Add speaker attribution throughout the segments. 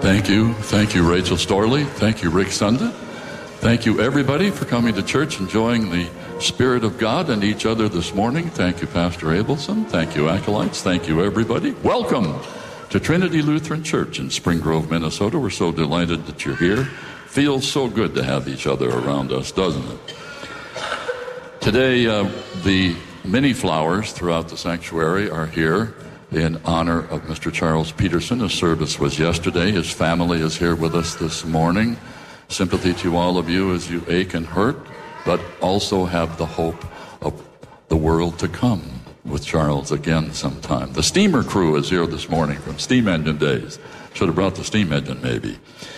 Speaker 1: Thank you. Thank you, Rachel Storley. Thank you, Rick Sunda. Thank you, everybody, for coming to church, enjoying the Spirit of God and each other this morning. Thank you, Pastor Abelson. Thank you, Acolytes. Thank you, everybody. Welcome to Trinity Lutheran Church in Spring Grove, Minnesota. We're so delighted that you're here. Feels so good to have each other around us, doesn't it? Today, the many flowers throughout the sanctuary are here in honor of Mr. Charles Peterson. His service was yesterday. His family is here with us this morning. Sympathy to all of you as you ache and hurt, but also have the hope of the world to come with Charles again sometime. The steamer crew is here this morning from Steam Engine Days. Should have brought the steam engine, maybe.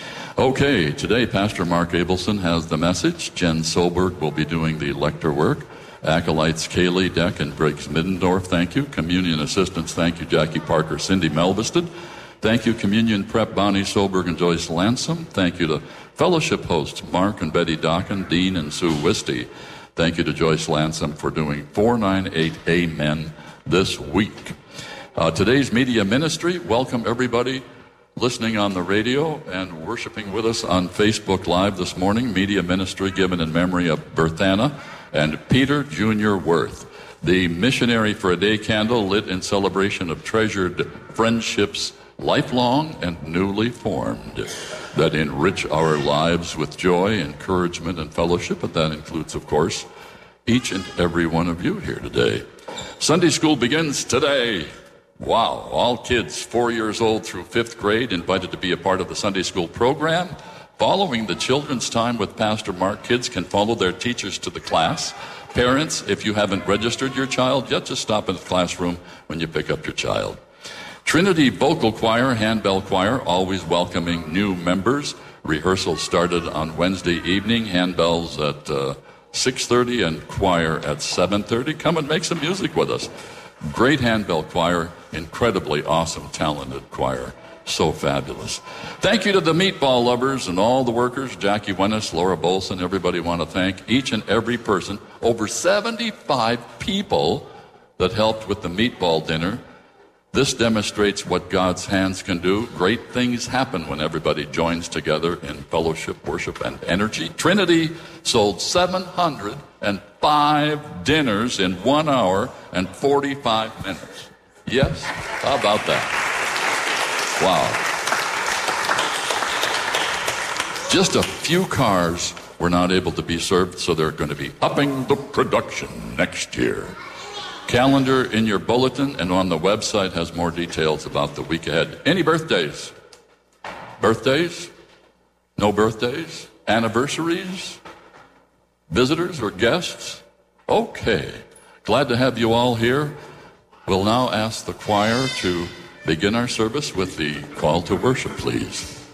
Speaker 1: Okay, today Pastor Mark Abelson has the message. Jen Solberg will be doing the lector work. Acolytes Kaylee Deck and Briggs Middendorf, thank you. Communion assistants, thank you. Jackie Parker, Cindy Melvisted. Thank you. Communion prep, Bonnie Solberg and Joyce Lansom. Thank you to fellowship hosts, Mark and Betty Docken, Dean and Sue Wisty. Thank you to Joyce Lansom for doing 498 Amen this week. Today's media ministry, welcome everybody listening on the radio and worshiping with us on Facebook Live this morning. Media ministry given in memory of Berthana and Peter Jr. Worth, the missionary for a day candle lit in celebration of treasured friendships, lifelong and newly formed, that enrich our lives with joy, encouragement, and fellowship. And that includes, of course, each and every one of you here today. Sunday school begins today. Wow, all kids 4 years old through 5th grade invited to be a part of the Sunday school program. Following the children's time with Pastor Mark, kids can follow their teachers to the class. Parents, if you haven't registered your child yet, just stop in the classroom when you pick up your child. Trinity Vocal Choir, Handbell Choir, always welcoming new members. Rehearsal started on Wednesday evening. Handbells at 6:30 and choir at 7:30. Come and make some music with us. Great handbell choir, incredibly awesome, talented choir. So fabulous. Thank you to the meatball lovers and all the workers, Jackie Wennis, Laura Bolson, everybody want to thank each and every person, over 75 people that helped with the meatball dinner. This demonstrates what God's hands can do. Great things happen when everybody joins together in fellowship, worship, and energy. Trinity sold 705 dinners in 1 hour and 45 minutes. Yes? How about that? Wow. Just a few cars were not able to be served, so they're going to be upping the production next year. Calendar in your bulletin and on the website has more details about the week ahead. Any birthdays? Birthdays? No birthdays? Anniversaries? Visitors or guests? Okay. Glad to have you all here. We'll now ask the choir to begin our service with the call to worship, please.